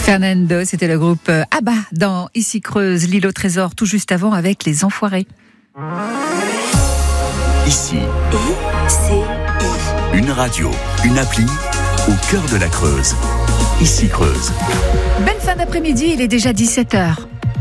Fernando, c'était le groupe ABBA dans Ici Creuse, l'île au trésor, tout juste avant avec Les Enfoirés. Ici, une radio, une appli au cœur de la Creuse. Ici Creuse. Belle fin d'après-midi, il est déjà 17h.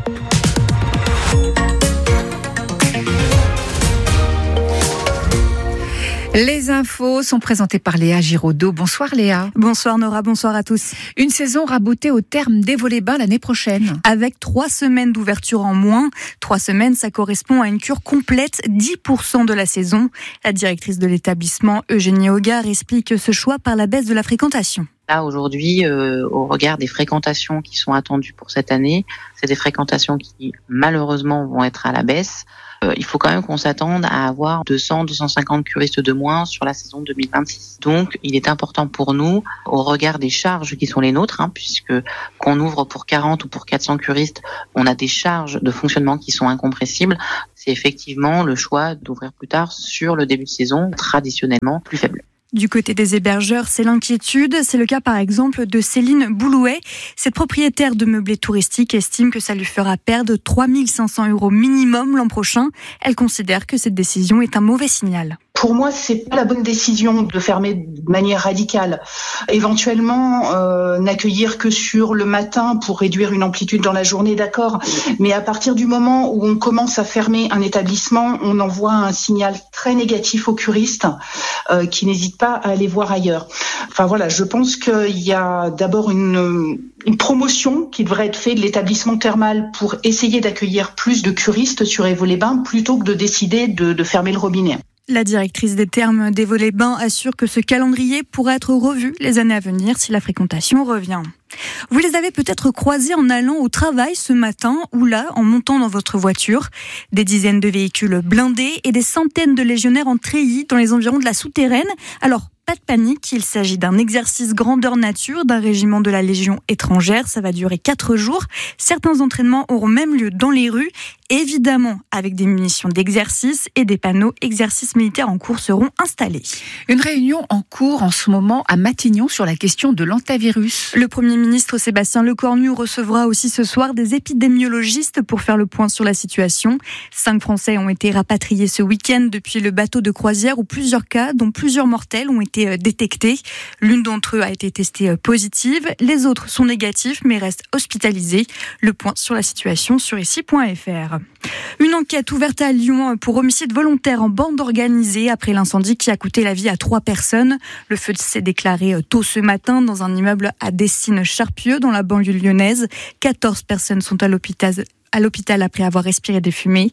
Les infos sont présentées par Léa Giraudot. Bonsoir Léa. Bonsoir Nora, bonsoir à tous. Une saison raboutée au terme des Vaux-les-Bains l'année prochaine. Avec 3 semaines d'ouverture en moins. 3 semaines, ça correspond à une cure complète, 10% de la saison. La directrice de l'établissement, Eugénie Hogar, explique ce choix par la baisse de la fréquentation. Là, aujourd'hui, au regard des fréquentations qui sont attendues pour cette année, c'est des fréquentations qui, malheureusement, vont être à la baisse. Il faut quand même qu'on s'attende à avoir 200-250 curistes de moins sur la saison 2026. Donc, il est important pour nous, au regard des charges qui sont les nôtres, puisque qu'on ouvre pour 40 ou pour 400 curistes, on a des charges de fonctionnement qui sont incompressibles. C'est effectivement le choix d'ouvrir plus tard sur le début de saison, traditionnellement plus faible. Du côté des hébergeurs, c'est l'inquiétude. C'est le cas par exemple de Céline Boulouet. Cette propriétaire de meublés touristiques estime que ça lui fera perdre 3 500 € minimum l'an prochain. Elle considère que cette décision est un mauvais signal. Pour moi, c'est pas la bonne décision de fermer de manière radicale. Éventuellement, n'accueillir que sur le matin pour réduire une amplitude dans la journée, d'accord. Mais à partir du moment où on commence à fermer un établissement, on envoie un signal très négatif aux curistes qui n'hésitent pas à aller voir ailleurs. Enfin voilà, je pense qu'il y a d'abord une promotion qui devrait être faite de l'établissement thermal pour essayer d'accueillir plus de curistes sur les Vaux-les-Bains plutôt que de décider de fermer le robinet. La directrice des thermes des Vaux-les-Bains assure que ce calendrier pourra être revu les années à venir si la fréquentation revient. Vous les avez peut-être croisés en allant au travail ce matin ou là, en montant dans votre voiture. Des dizaines de véhicules blindés et des centaines de légionnaires en treillis dans les environs de la souterraine. Alors, pas de panique, il s'agit d'un exercice grandeur nature d'un régiment de la Légion étrangère. Ça va durer 4 jours. Certains entraînements auront même lieu dans les rues, évidemment avec des munitions d'exercice et des panneaux exercices militaires en cours seront installés. Une réunion en cours en ce moment à Matignon sur la question de l'hantavirus. Le Premier ministre Sébastien Lecornu recevra aussi ce soir des épidémiologistes pour faire le point sur la situation. 5 Français ont été rapatriés ce week-end depuis le bateau de croisière où plusieurs cas, dont plusieurs mortels, ont été détectés. L'une d'entre eux a été testée positive. Les autres sont négatifs mais restent hospitalisés. Le point sur la situation sur ici.fr. Une enquête ouverte à Lyon pour homicide volontaire en bande organisée après l'incendie qui a coûté la vie à 3 personnes. Le feu s'est déclaré tôt ce matin dans un immeuble à Dessines-Charpieu dans la banlieue lyonnaise. 14 personnes sont à l'hôpital après avoir respiré des fumées.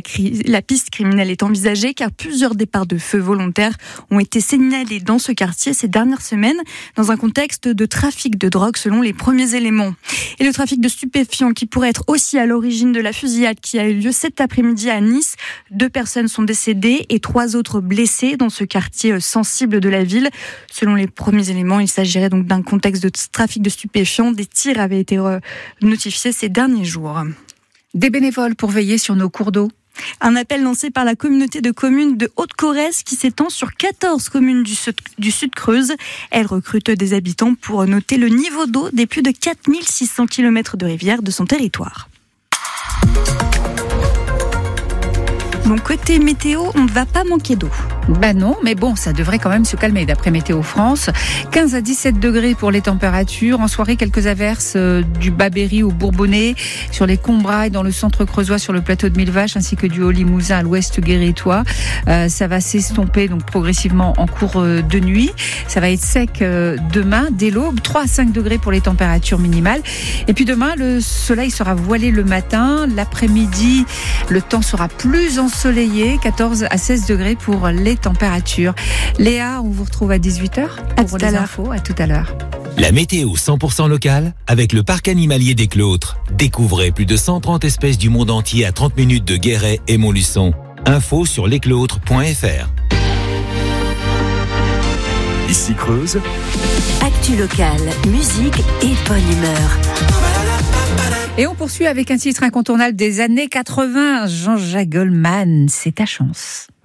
La piste criminelle est envisagée car plusieurs départs de feu volontaires ont été signalés dans ce quartier ces dernières semaines dans un contexte de trafic de drogue selon les premiers éléments. Et le trafic de stupéfiants qui pourrait être aussi à l'origine de la fusillade qui a eu lieu cet après-midi à Nice. 2 personnes sont décédées et 3 autres blessées dans ce quartier sensible de la ville. Selon les premiers éléments, il s'agirait donc d'un contexte de trafic de stupéfiants. Des tirs avaient été notifiés ces derniers jours. Des bénévoles pour veiller sur nos cours d'eau. Un appel lancé par la communauté de communes de Haute-Corrèze qui s'étend sur 14 communes du Sud Creuse. Elle recrute des habitants pour noter le niveau d'eau des plus de 4600 km de rivières de son territoire. Bon, côté météo, on ne va pas manquer d'eau. Non, mais bon, ça devrait quand même se calmer d'après Météo France. 15 à 17 degrés pour les températures. En soirée, quelques averses du Bas-Berry au Bourbonnais, sur les Combrailles, dans le centre creusois, sur le plateau de Millevaches, ainsi que du Haut-Limousin à l'ouest guérétois. Ça va s'estomper donc progressivement en cours de nuit. Ça va être sec demain, dès l'aube. 3 à 5 degrés pour les températures minimales. Et puis demain, le soleil sera voilé le matin. L'après-midi, le temps sera plus ensoleillé. 14 à 16 degrés pour les températures. Léa, on vous retrouve à 18h pour les infos. À tout à l'heure. La météo 100% locale avec le parc animalier des Clôtres. Découvrez plus de 130 espèces du monde entier à 30 minutes de Guéret et Montluçon. Info sur lesclôtres.fr. Ici Creuse. Actu locale, musique et bonne humeur. Et on poursuit avec un titre incontournable des années 80. Jean-Jacques Goldman, c'est ta chance.